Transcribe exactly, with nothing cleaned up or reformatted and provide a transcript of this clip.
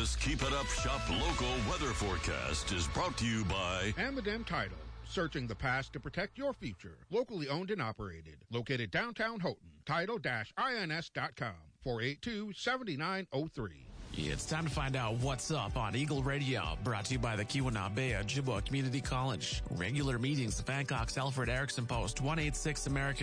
This Keep It Up Shop Local weather forecast is brought to you by Amadem Title. Searching the past to protect your future. Locally owned and operated. Located downtown Houghton. Title I N S dot com. four eight two, seven nine zero three. It's time to find out what's up on Eagle Radio, brought to you by the Keweenaw Ojibwa Community College. Regular meetings, the Bangkok's Alfred Erickson Post, one eighty-six American